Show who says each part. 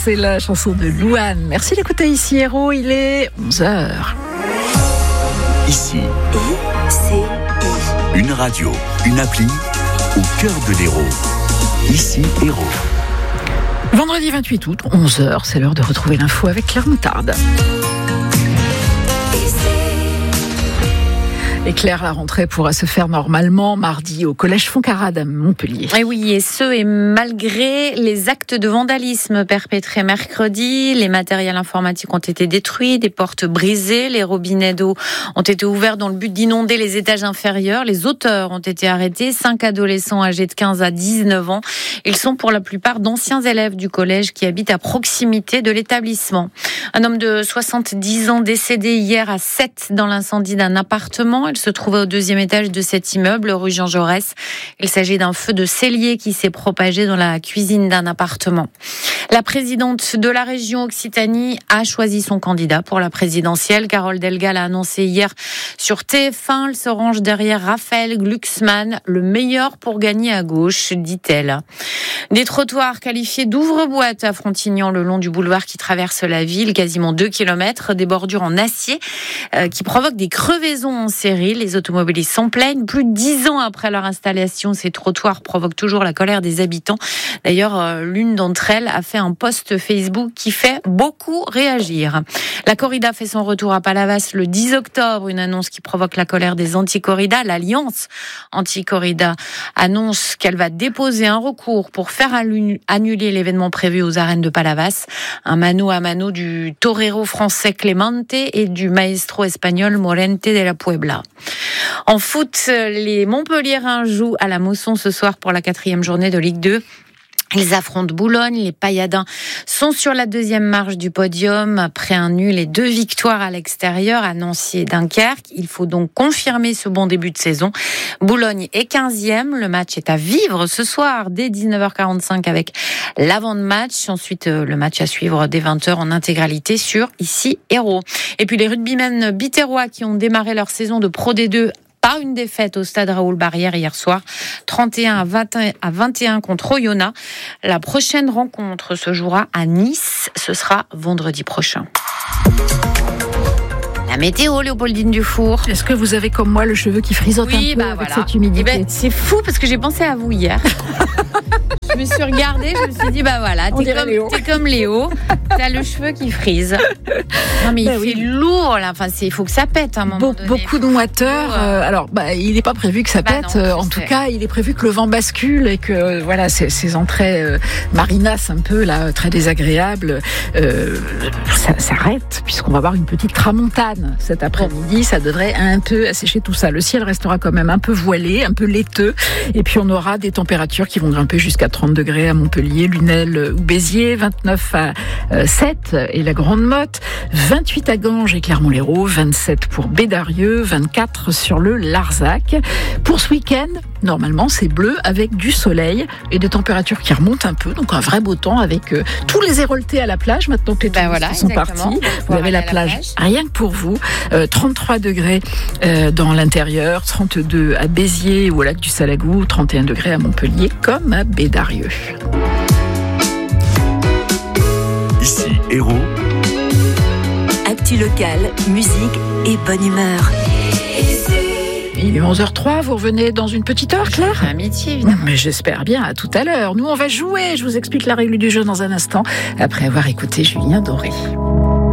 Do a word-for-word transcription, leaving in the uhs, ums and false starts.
Speaker 1: c'est la chanson de Louane. Merci d'écouter Ici Héros, il est onze heures.
Speaker 2: Ici,
Speaker 3: I C I.
Speaker 2: une radio, une appli au cœur de l'Hérault. Ici Hérault.
Speaker 1: Vendredi vingt-huit août, onze heures, c'est l'heure de retrouver l'info avec Claire Moutarde. Et Claire, la rentrée pourra se faire normalement mardi au collège Fontcarrade à Montpellier.
Speaker 4: Et oui, et ce, et malgré les actes de vandalisme perpétrés mercredi, les matériels informatiques ont été détruits, des portes brisées, les robinets d'eau ont été ouverts dans le but d'inonder les étages inférieurs. Les auteurs ont été arrêtés, cinq adolescents âgés de quinze à dix-neuf ans. Ils sont pour la plupart d'anciens élèves du collège qui habitent à proximité de l'établissement. Un homme de soixante-dix ans décédé hier à Sète dans l'incendie d'un appartement. Il se trouvait au deuxième étage de cet immeuble, rue Jean Jaurès. Il s'agit d'un feu de cellier qui s'est propagé dans la cuisine d'un appartement. La présidente de la région Occitanie a choisi son candidat pour la présidentielle. Carole Delga l'a annoncé hier sur T F un. Elle se range derrière Raphaël Glucksmann, le meilleur pour gagner à gauche, dit-elle. Des trottoirs qualifiés d'ouvre-boîte à Frontignan le long du boulevard qui traverse la ville, quasiment deux kilomètres, des bordures en acier euh, qui provoquent des crevaisons en série. Les automobilistes s'en plaignent. Plus de dix ans après leur installation, ces trottoirs provoquent toujours la colère des habitants. D'ailleurs, euh, l'une d'entre elles a fait un post Facebook qui fait beaucoup réagir. La corrida fait son retour à Palavas le dix octobre, une annonce qui provoque la colère des anti-corridas. L'Alliance anti-corrida annonce qu'elle va déposer un recours pour faire annuler l'événement prévu aux arènes de Palavas. Un mano à mano du torero français Clemente et du maestro espagnol Morente de la Puebla. En foot, les Montpelliérains jouent à la Mosson ce soir pour la quatrième journée de Ligue deux. Ils affrontent Boulogne. Les Payadins sont sur la deuxième marche du podium après un nul et deux victoires à l'extérieur à Nancy et Dunkerque. Il faut donc confirmer ce bon début de saison. Boulogne est quinzième. Le match est à vivre ce soir dès dix-neuf heures quarante-cinq avec l'avant-match. Ensuite, le match à suivre dès vingt heures en intégralité sur Ici Hérault. Et puis les rugbymen biterrois qui ont démarré leur saison de Pro D deux par une défaite au stade Raoul-Barrière hier soir, trente et un à vingt et un contre Oyonnax. La prochaine rencontre se jouera à Nice. Ce sera vendredi prochain. La météo, Léopoldine Dufour.
Speaker 1: Est-ce que vous avez comme moi le cheveu qui frisote
Speaker 4: oui,
Speaker 1: un peu
Speaker 4: bah
Speaker 1: avec
Speaker 4: voilà.
Speaker 1: cette humidité?
Speaker 4: Eh ben, c'est fou parce que j'ai pensé à vous hier. Je me suis regardée, je me suis dit, bah voilà, t'es comme, Léo. t'es comme Léo, t'as le cheveu qui frise. Non mais il bah fait oui. lourd là, enfin, il faut que ça pète à un moment
Speaker 1: Be-
Speaker 4: donné.
Speaker 1: Beaucoup de moiteurs, euh, alors bah, il n'est pas prévu que ça
Speaker 4: bah
Speaker 1: pète,
Speaker 4: non,
Speaker 1: en
Speaker 4: sais.
Speaker 1: tout cas il est prévu que le vent bascule et que voilà, ces, ces entrées euh, marinasses un peu là, très désagréables, euh, ça s'arrête puisqu'on va avoir une petite tramontane cet après-midi, ça devrait un peu assécher tout ça. Le ciel restera quand même un peu voilé, un peu laiteux et puis on aura des températures qui vont grimper jusqu'à trente degrés à Montpellier, Lunel ou Béziers, vingt-neuf à Sète et la Grande Motte, vingt-huit à Ganges et Clermont-Lérault, vingt-sept pour Bédarieux, vingt-quatre sur le Larzac. Pour ce week-end, normalement c'est bleu avec du soleil et des températures qui remontent un peu, donc un vrai beau temps avec euh, tous les Héroltais à la plage maintenant que les touristes ben voilà, sont partis. Vous avez la plage, la plage rien que pour vous, euh, trente-trois degrés euh, dans l'intérieur, trente-deux à Béziers ou au lac du Salagou, trente et un degrés à Montpellier comme à Bédarieux.
Speaker 2: Ici Hérault.
Speaker 3: Actu local, musique et bonne humeur.
Speaker 1: Il est onze heures zéro trois, vous revenez dans une petite heure, Claire ?
Speaker 4: Amitié, évidemment.
Speaker 1: Mais j'espère bien, à tout à l'heure. Nous, on va jouer. Je vous explique la règle du jeu dans un instant, après avoir écouté Julien Doré.